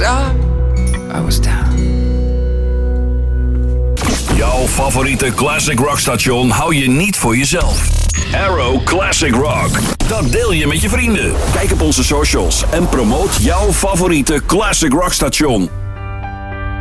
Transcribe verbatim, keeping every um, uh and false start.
up, I was down. Jouw favoriete classic rock station hou je niet voor jezelf. Arrow Classic Rock. Dat deel je met je vrienden. Kijk op onze socials en promoot jouw favoriete classic rock station.